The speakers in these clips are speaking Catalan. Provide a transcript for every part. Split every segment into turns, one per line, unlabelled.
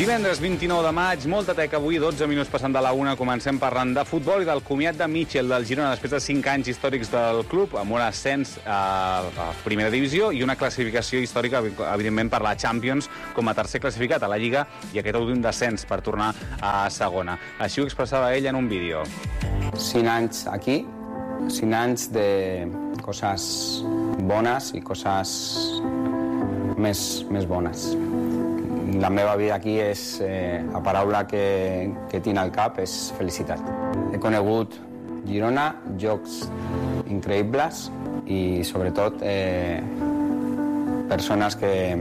Divendres 29 de maig, molta teca avui, 12 minuts passant de la 1. Comencem parlant de futbol i del comiat de Mitchell del Girona després de 5 anys històrics del club, amb un ascens a primera divisió i una classificació històrica, evidentment, per la Champions com a tercer classificat a la Lliga i aquest últim descens per tornar a segona. Així ho expressava ell en un vídeo.
5 anys aquí, 5 anys de coses bones i coses més bones. La meva vida aquí és, la paraula que tinc al cap és felicitat. He conegut Girona, jocs increïbles i, sobretot, persones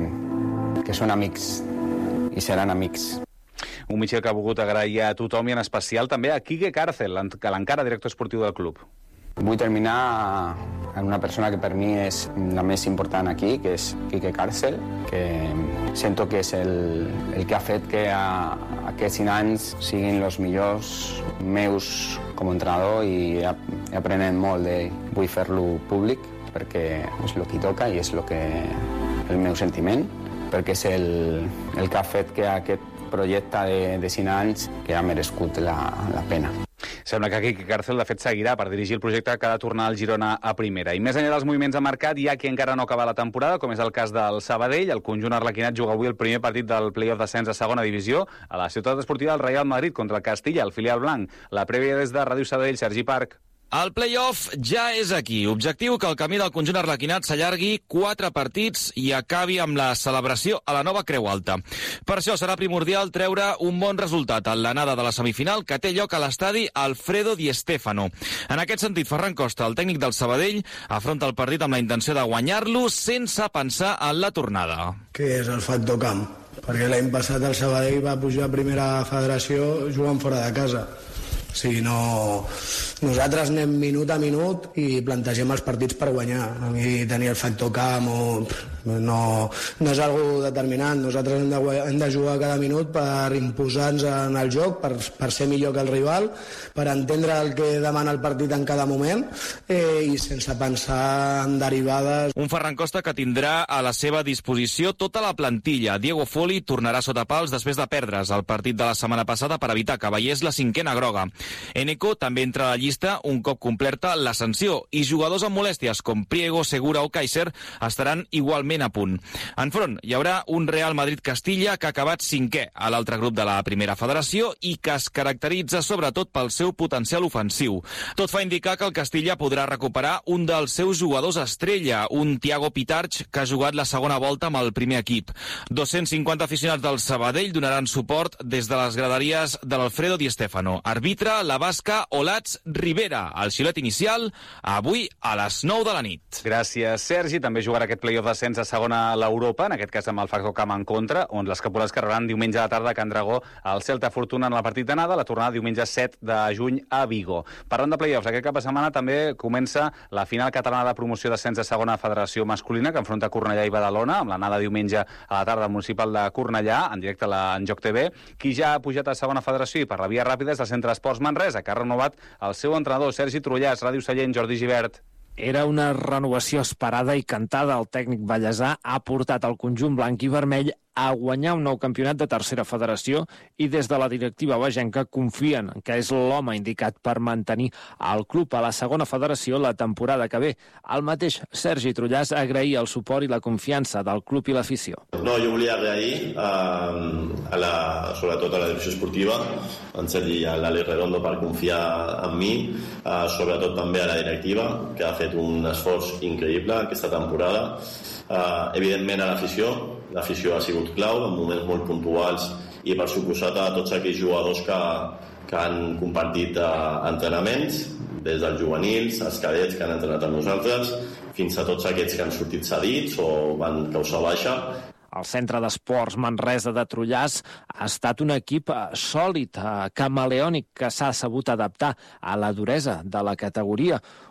que són amics i seran amics.
Un Mitchell que ha volgut agrair a tothom i en especial també a Quique Cárcel, l'encara director esportiu del club.
Vull terminar amb una persona que per mi és la més important aquí, que és Quique Cárcel, que sento que és el que ha fet que aquests 5 anys siguin els millors meus com a entrenador i he aprenent molt vull fer-lo públic perquè és el que toca i és el meu sentiment, perquè és el que ha fet que aquest projecte de 5 anys que ha merescut la pena.
Sembla que Quique Cárcel, de fet, seguirà per dirigir el projecte que ha de tornar al Girona a primera. I més enllà dels moviments de mercat, hi ha qui encara no acaba la temporada, com és el cas del Sabadell. El conjunt arlequinat juga avui el primer partit del play-off d'ascens a segona divisió a la ciutat esportiva del Real Madrid contra el Castilla, el filial blanc. La prèvia des de Ràdio Sabadell, Sergi Parc.
El play-off ja és aquí. Objectiu que el camí del conjunt arlequinat s'allargui 4 partits i acabi amb la celebració a la nova Creu Alta. Per això serà primordial treure un bon resultat en l'anada de la semifinal que té lloc a l'estadi Alfredo Di Stéfano. En aquest sentit, Ferran Costa, el tècnic del Sabadell, afronta el partit amb la intenció de guanyar-lo sense pensar en la tornada.
Que és el factor camp, perquè l'any passat el Sabadell va pujar a primera federació jugant fora de casa. O sigui, nosaltres anem minut a minut i plantegem els partits per guanyar. A mi tenir el factor camp no és algo determinant. Nosaltres hem de jugar cada minut per imposar-nos en el joc, per ser millor que el rival, per entendre el que demana el partit en cada moment i sense pensar en derivades.
Un Ferran Costa que tindrà a la seva disposició tota la plantilla. Diego Foli tornarà sota pals després de perdre's el partit de la setmana passada per evitar que veiés la 5a groga. Eneco també entra a la llista un cop completa la sanció i jugadors amb molèsties com Priego, Segura o Kaiser estaran igualment a punt. Enfront hi haurà un Real Madrid-Castilla que ha acabat 5è a l'altre grup de la primera federació i que es caracteritza sobretot pel seu potencial ofensiu. Tot fa indicar que el Castilla podrà recuperar un dels seus jugadors estrella, un Thiago Pitarch que ha jugat la segona volta amb el primer equip. 250 aficionats del Sabadell donaran suport des de les graderies de l'Alfredo Di Stéfano. Arbitre la basca Olats Rivera. El xiulet inicial avui a les 9 de la nit.
Gràcies, Sergi. També jugarà aquest play-off d'ascens a segona a l'Europa, en aquest cas amb el factor camp en contra, on les capulars carregaran diumenge a la tarda a Can Dragó al Celta Fortuna en el partit d'anada, la tornada diumenge 7 de juny a Vigo. Parlant de play-offs, aquest cap de setmana també comença la final catalana de promoció d'ascens de segona federació masculina, que enfronta Cornellà i Badalona, amb l'anada diumenge a la tarda al municipal de Cornellà, en directe en Joc TV. Qui ja ha pujat a segona federació i per la via ràpida és el Centre Esports Manresa, que ha renovat el seu entrenador, Sergi Trullàs. Ràdio Sallent, Jordi Gibert.
Era una renovació esperada i cantada. El tècnic ballesà ha portat el conjunt blanc i vermell a guanyar un nou campionat de tercera federació i des de la directiva bagenca confien que és l'home indicat per mantenir el club a la segona federació la temporada que ve. El mateix Sergi Trullàs agraïa el suport i la confiança del club i l'afició.
No, jo volia agrair sobretot a la direcció esportiva, en Sergi i a l'Ali Redondo per confiar en mi, sobretot també a la directiva, que ha fet un esforç increïble aquesta temporada. Evidentment a l'afició ha sigut clau en moments molt puntuals i per suposat a tots aquells jugadors que han compartit entrenaments, des dels juvenils, els cadets que han entrenat amb nosaltres, fins a tots aquests que han sortit cedits o van causar baixa.
El Centre d'Esports Manresa de Trullàs ha estat un equip sòlid, camaleònic, que s'ha sabut adaptar a la duresa de la categoria.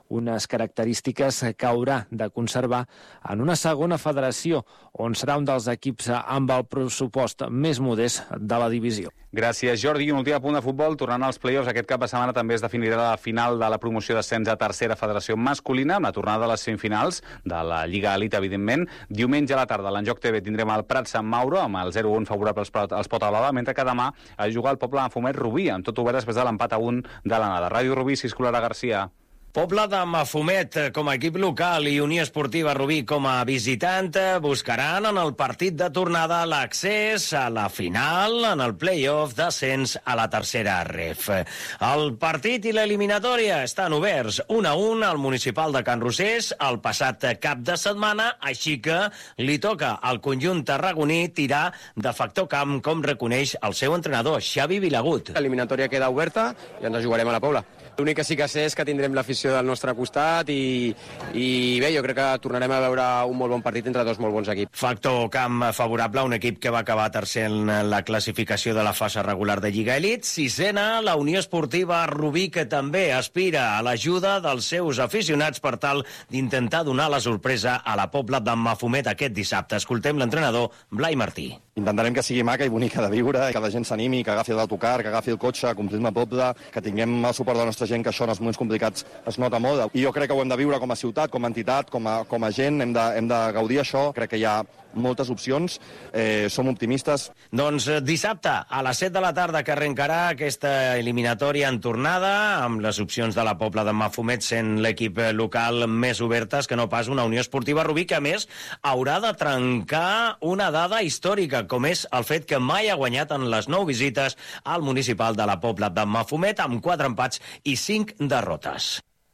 unes característiques que haurà de conservar en una segona federació, on serà un dels equips amb el pressupost més modest de la divisió.
Gràcies, Jordi. I un últim punt de futbol. Tornant als play-offs, aquest cap de setmana també es definirà la final de la promoció d'ascens a tercera federació masculina, amb la tornada de les semifinals de la Lliga Elite, evidentment. Diumenge a la tarda, a l'Enjoc TV, tindrem el Prat Sant Mauro, amb el 0-1 favorable als Pota-Blava, mentre que demà es juga el Poble de Mafumet Rubí, amb tot obert després de l'empat a 1 de l'anada. Ràdio Rubí, Ciscolara Garcia.
Poble de Mafumet com a equip local i Unió Esportiva Rubí com a visitant buscaran en el partit de tornada l'accés a la final en el play-off d'ascens a la tercera ref. El partit i l'eliminatòria estan oberts 1-1 al municipal de Can Rosés el passat cap de setmana, així que li toca al conjunt tarragoní tirar de factor camp, com reconeix el seu entrenador, Xavi Vilagut.
L'eliminatòria queda oberta i ens jugarem a la Pobla. L'únic que sí que sé és que tindrem l'afició del nostre costat i bé, jo crec que tornarem a veure un molt bon partit entre dos molt bons equips.
Factor camp favorable a un equip que va acabar tercer en la classificació de la fase regular de Lliga Elite. Sisena, la Unió Esportiva Rubí, que també aspira a l'ajuda dels seus aficionats per tal d'intentar donar la sorpresa a la Pobla de Mafumet aquest dissabte. Escoltem l'entrenador Blai Martí.
Intentarem que sigui maca i bonica de viure, que la gent s'animi, que agafi l'autocar, que agafi el cotxe, que omplim la Pobla, que tinguem el suport de la nostra gent, que això en els moments complicats es nota molt. I jo crec que ho hem de viure com a ciutat, com a entitat, com a gent, hem de gaudir això. Crec que hi ha moltes opcions, som optimistes.
Doncs dissabte a les 7 de la tarda que arrencarà aquesta eliminatòria en tornada, amb les opcions de la Pobla de Mafumet sent l'equip local més obertes que no pas una Unió Esportiva Rubí, que a més haurà de trencar una dada històrica, com és el fet que mai ha guanyat en les 9 visites al municipal de la Pobla de Mafumet, amb 4 empats i 5 derrotes.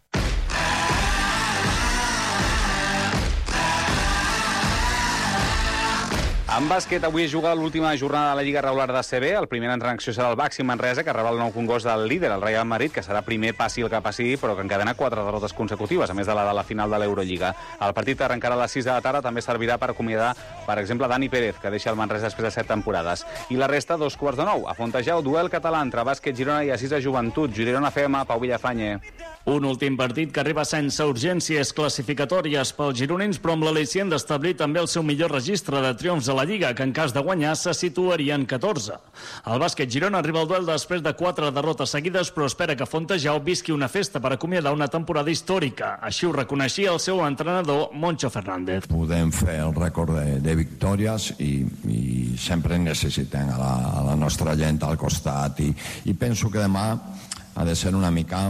En bàsquet, avui es juga l'última jornada de la Lliga regular d'ACB. El primer entrenant en acció serà el Baxi Manresa, que rebrà el nou congost del líder, el Real Madrid, que serà primer passi el que passi, però que encadena 4 derrotes consecutives, a més de la final de l'Eurolliga. El partit arrencarà a les 6 de la tarda, també servirà per acomiadar, per exemple, Dani Pérez, que deixa el Manresa després de 7 temporades. I la resta, 2:15. A Fontejau, duel català entre bàsquet Girona i Assís de Joventut. Girona FM, Pau Villafañe.
Un últim partit que arriba sense urgències classificatòries pels gironins, però amb l'al·licient d'establir també el seu millor registre de triomfs a la Lliga, que en cas de guanyar se situaria en 14. El bàsquet Girona arriba al duel després de 4 derrotes seguides, però espera que Fontejau visqui una festa per acomiadar una temporada històrica. Així ho reconeixia el seu entrenador, Moncho Fernández.
Podem fer el rècord de victòries i sempre necessitem a la nostra gent al costat i penso que demà ha de ser una mica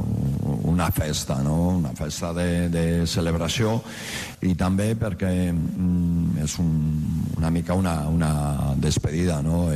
una festa, no? Una festa de celebració i també perquè és una mica una despedida, no?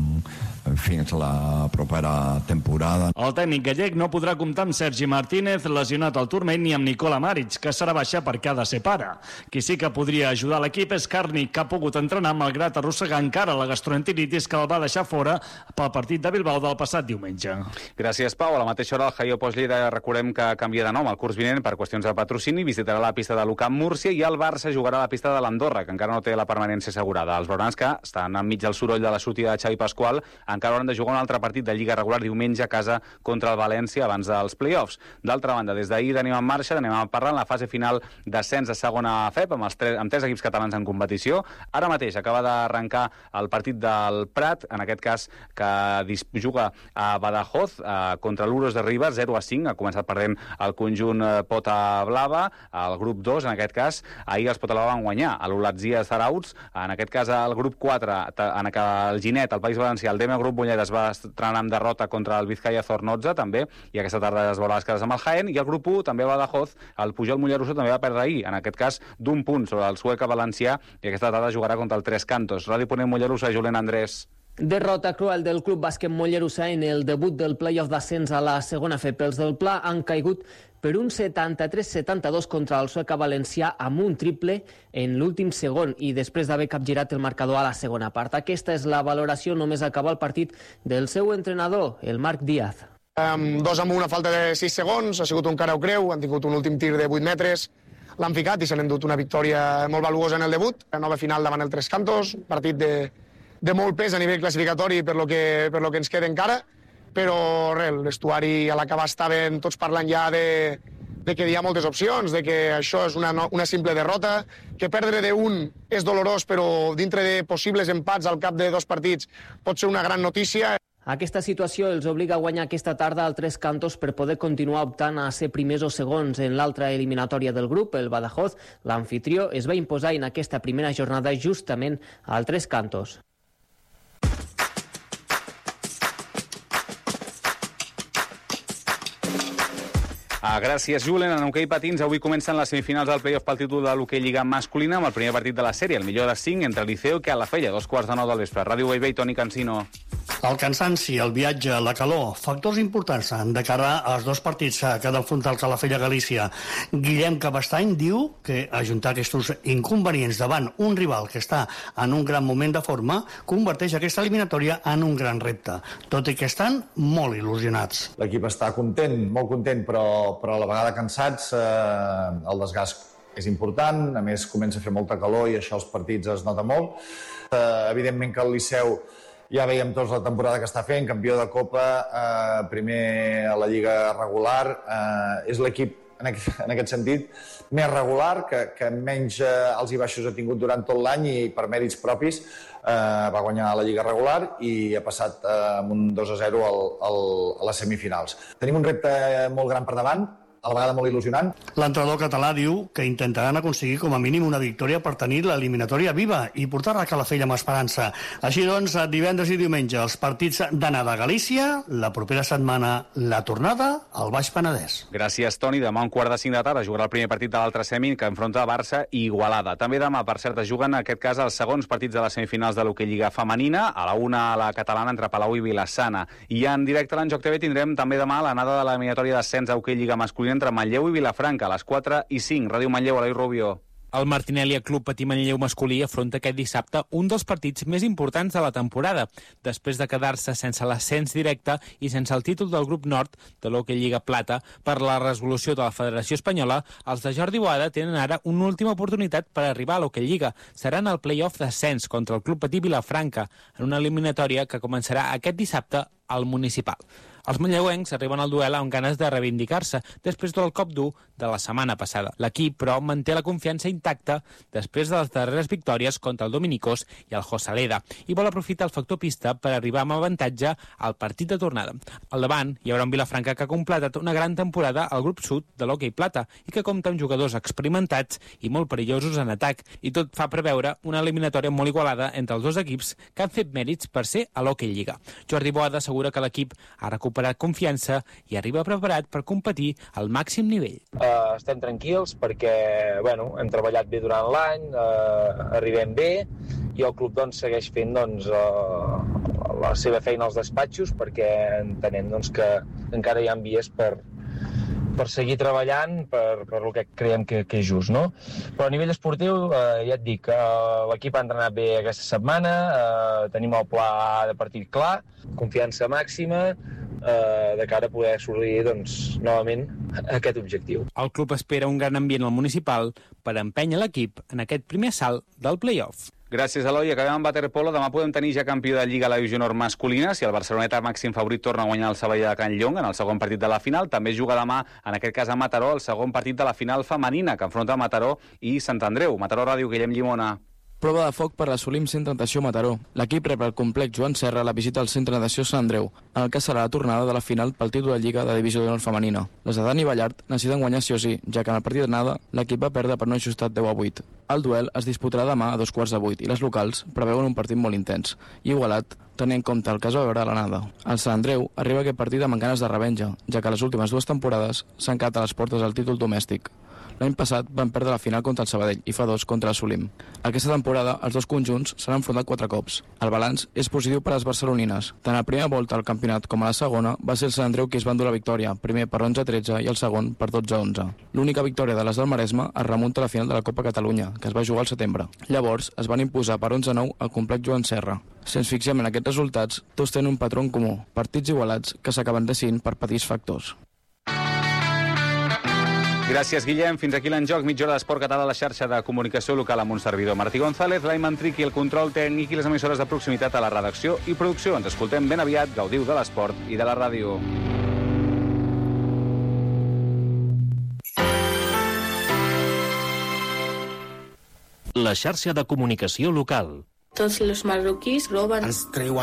Fins a la propera temporada.
El tècnic gallec no podrà comptar amb Sergi Martínez, lesionat al turmell, ni amb Nicola Maric, que serà baixar perquè ha de ser pare. Qui sí que podria ajudar l'equip és Càrnic, que ha pogut entrenar malgrat arrossegar encara la gastroenteritis que el va deixar fora pel partit de Bilbao del passat diumenge.
Gràcies, Pau. A la mateixa hora, el Jaio Poslleida, recordem que canvia de nom el curs vinent per qüestions de patrocini, visitarà la pista de l'UCAM Múrcia i el Barça jugarà a la pista de l'Andorra, que encara no té la permanència assegurada. Els blaugrans, que estan enmig del soroll de la sortida de Xavi Pasqual, encara hauran de jugar un altre partit de Lliga regular diumenge a casa contra el València abans dels play-offs. D'altra banda, des d'ahir tenim en marxa, anem a parlar en la fase final d'ascens a segona FEP amb 3 equips catalans en competició. Ara mateix acaba d'arrencar el partit del Prat, en aquest cas que juga a Badajoz contra l'Uros de Ribes, 0-5. Ha començat perdent el conjunt Pota Blava, el grup 2 en aquest cas. Ahir els Pota Blava van guanyar a l'Ulatzia Zarauts, en aquest cas el grup 4, en què el Ginet, el País Valencià, el DM Grup Mollet es va estrenar amb derrota contra el Vizcaya Zornotza, també, i aquesta tarda es veurà les cares amb el Jaén, i el grup 1 també va a Badajoz, el Pujol Mollerussa també va perdre ahir, en aquest cas d'un punt sobre el Sueca Valencià, i aquesta tarda jugarà contra el Tres Cantos. Ràdio Ponent Mollerussa, Julen Andrés.
Derrota cruel del Club Bàsquet Mollerussa en el debut del play-off d'ascens a la segona FEP. Els del Pla han caigut per un 73-72 contra el Sueca Valencià amb un triple en l'últim segon i després d'haver capgirat el marcador a la segona part. Aquesta és la valoració només acabar el partit del seu entrenador, el Marc Díaz.
2 amb una falta de 6 segons, ha sigut un cara o creu, han tingut un últim tir de 8 metres, l'han ficat i s'han endut una victòria molt valuosa en el debut. La nova final davant el Tres Cantos, partit de molt pes a nivell classificatori per lo que ens queda encara, però res, l'estuari a l'acabar estaven tots parlant ja de de que hi ha moltes opcions, de que això és una simple derrota, que perdre d'un és dolorós, però dintre de possibles empats al cap de 2 partits pot ser una gran notícia.
Aquesta situació els obliga a guanyar aquesta tarda al Tres Cantos per poder continuar optant a ser primers o segons en l'altra eliminatòria del grup, el Badajoz. L'anfitrió es va imposar en aquesta primera jornada justament al Tres Cantos.
Gràcies, Julen. En hoquei patins, avui comencen les semifinals del play-off pel títol de l'hoquei Lliga masculina amb el primer partit de la sèrie, el millor de 5, entre Liceo i Calafell, a 2:15 del vespre. Ràdio Bellvei, Toni Cansino.
El cansanci, el viatge, la calor, factors importants de cara als 2 partits que ha d'enfrontar el Calafell a Galícia. Guillem Cabestany diu que ajuntar aquests inconvenients davant un rival que està en un gran moment de forma converteix aquesta eliminatòria en un gran repte, tot i que estan molt il·lusionats.
L'equip està content, molt content, però a la vegada cansats. El desgast és important, a més comença a fer molta calor i això als partits es nota molt. Evidentment que el Liceu ja veiem tots la temporada que està fent, campió de Copa, primer a la Lliga regular. És l'equip, en aquest sentit, més regular, que menys alts i baixos ha tingut durant tot l'any i per mèrits propis va guanyar la Lliga regular i ha passat amb un 2-0 a les semifinals. Tenim un repte molt gran per davant, a la vegada molt il·lusionant.
L'entrenador català diu que intentaran aconseguir com a mínim una victòria per tenir l'eliminatòria viva i portar-la a Calafell amb esperança. Així doncs, divendres i diumenge, els partits d'anada a Galícia, la propera setmana la tornada al Baix Penedès.
Gràcies, Toni. Demà a 4:45 de la tarda jugarà el primer partit de l'altre semi que enfronta Barça i Igualada. També demà, per cert, es juguen en aquest cas els segons partits de les semifinals de l'hoquei Lliga femenina, a la 1 a la catalana entre Palau i Vilassana. I en directe a l'Enjoc TV tindrem també demà l'anada de l'eliminatòria d'ascens a hoquei Lliga masculina entre Manlleu i Vilafranca, a les 4:05. Ràdio Manlleu, Eloi Rubio.
El Martinelli Club Patí Manlleu masculí afronta aquest dissabte un dels partits més importants de la temporada, després de quedar-se sense l'ascens directe i sense el títol del grup nord de l'hoquei Lliga Plata per la resolució de la Federació Espanyola. Els de Jordi Boada tenen ara una última oportunitat per arribar a l'hoquei Lliga. Seran el play-off d'ascens contra el Club Patí Vilafranca, en una eliminatòria que començarà aquest dissabte al Municipal. Els manlleuencs arriben al duel amb ganes de reivindicar-se després del cop dur de la setmana passada. L'equip, però, manté la confiança intacta després de les darreres victòries contra el Dominicós i el Josaleda i vol aprofitar el factor pista per arribar amb avantatge al partit de tornada. Al davant hi haurà un Vilafranca que ha completat una gran temporada al grup sud de l'hoquei Plata i que compta amb jugadors experimentats i molt perillosos en atac, i tot fa preveure una eliminatòria molt igualada entre els dos equips que han fet mèrits per ser a l'hoquei Lliga. Jordi Boada assegura que l'equip ha recuperat confiança i arriba preparat per competir al màxim nivell.
Estem tranquils perquè hem treballat bé durant l'any, arribem bé i el club segueix fent la seva feina als despatxos perquè entenem que encara hi ha vies per seguir treballant per el que creiem que és just, no? Però a nivell esportiu, ja et dic, l'equip ha entrenat bé aquesta setmana, tenim el pla de partit clar, confiança màxima, de cara a poder assolir novament aquest objectiu.
El club espera un gran ambient al Municipal per empènyer l'equip en aquest primer salt del play-off.
Gràcies, Eloi. Acabem amb waterpolo. Demà podem tenir ja campió de Lliga a la Divisió Nord masculina. Si el Barceloneta màxim favorit torna a guanyar el Savallà de Can Llong en el segon partit de la final, també juga demà, en aquest cas a Mataró, el segon partit de la final femenina, que enfronta Mataró i Sant Andreu. Mataró Ràdio, Guillem Llimona.
Prova de foc per l'Assolim Centre Natació Mataró. L'equip rep el complex Joan Serra la visita al Centre Natació Sant Andreu, en el que serà la tornada de la final pel títol de Lliga de Divisió d'Honor femenina. Les de Dani Ballart necessiten guanyar sí o sí, ja que en el partit d'anada l'equip va perdre per un ajustat 10-8. El duel es disputarà demà a 7:15 i les locals preveuen un partit molt intens i igualat, tenint en compte el que es va veure a l'anada. El Sant Andreu arriba a aquest partit amb ganes de revenja, ja que les últimes 2 temporades s'han quedat a les portes del títol domèstic. L'any passat van perdre la final contra el Sabadell i fa 2 contra el Solim. Aquesta temporada els dos conjunts s'han enfrontat 4 cops. El balanç és positiu per a les barcelonines. Tant a la primera volta al campionat com a la segona va ser el Sant Andreu qui es va endur la victòria, primer per 11-13 i el segon per 12-11. L'única victòria de les del Maresme es remunta a la final de la Copa Catalunya, que es va jugar al setembre. Llavors es van imposar per 11-9 al complex Joan Serra. Si ens fixem en aquests resultats, tots tenen un patró en comú, partits igualats que s'acaben decidint per petits factors.
Gràcies, Guillem. Fins aquí l'Enjoc. Mitja hora d'esport català a la xarxa de comunicació local amb un servidor. Martí González, Laiman Triqui, el control tècnic i les emissores de proximitat a la redacció i producció. Ens escoltem ben aviat. Gaudiu de l'esport i de la ràdio.
La xarxa de comunicació local.
Tots els marroquís roben.
Ens treuen